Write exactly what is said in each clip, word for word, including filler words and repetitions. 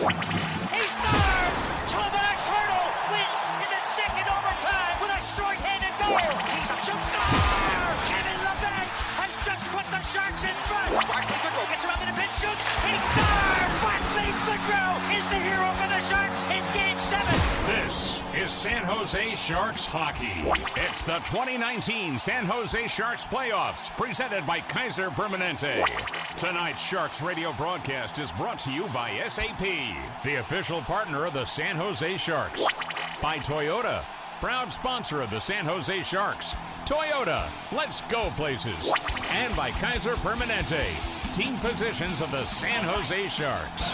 He scores! Tomas Hertl wins in the second overtime with a short-handed goal. He's a shoot score! Kevin Labanc has just put the Sharks in front. Barclay Goodrow gets around the defense, shoots. He scores! Barclay Goodrow is the hero for the Sharks in Game seven. This is San Jose Sharks hockey. It's the twenty nineteen San Jose Sharks playoffs, presented by Kaiser Permanente. Tonight's Sharks radio broadcast is brought to you by S A P, the official partner of the San Jose Sharks. By Toyota, proud sponsor of the San Jose Sharks. Toyota, let's go places. And by Kaiser Permanente, team physicians of the San Jose Sharks.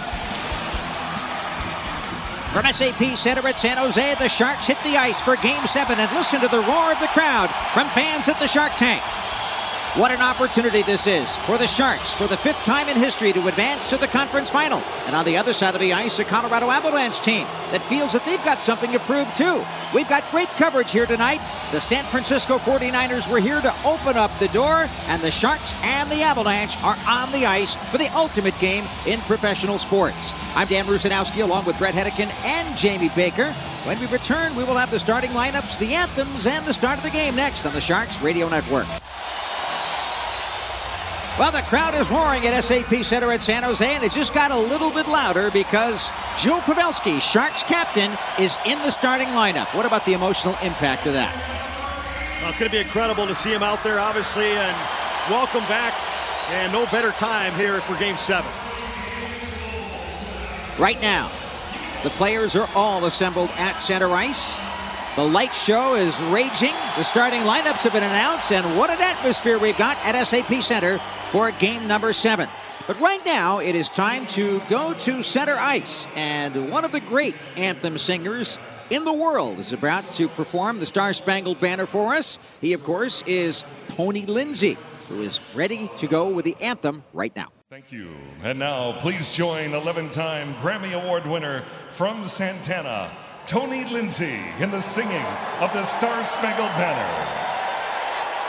From S A P Center at San Jose, the Sharks hit the ice for Game seven, and listen to the roar of the crowd from fans at the Shark Tank. What an opportunity this is for the Sharks for the fifth time in history to advance to the conference final. And on the other side of the ice, a Colorado Avalanche team that feels that they've got something to prove too. We've got great coverage here tonight. The San Francisco forty-niners were here to open up the door, and the Sharks and the Avalanche are on the ice for the ultimate game in professional sports. I'm Dan Rusanowski along with Brett Hedican and Jamie Baker. When we return, we will have the starting lineups, the anthems, and the start of the game next on the Sharks Radio Network. Well, the crowd is roaring at S A P Center at San Jose, and it just got a little bit louder because Joe Pavelski, Sharks captain, is in the starting lineup. What about the emotional impact of that? Well, it's going to be incredible to see him out there, obviously, and welcome back, and no better time here for Game seven. Right now, the players are all assembled at center ice. The light show is raging. The starting lineups have been announced, and what an atmosphere we've got at S A P Center for game number seven. But right now, it is time to go to center ice, and one of the great anthem singers in the world is about to perform the Star-Spangled Banner for us. He, of course, is Tony Lindsay, who is ready to go with the anthem right now. Thank you. And now, please join eleven-time Grammy Award winner from Santana, Tony Lindsay, in the singing of the Star-Spangled Banner.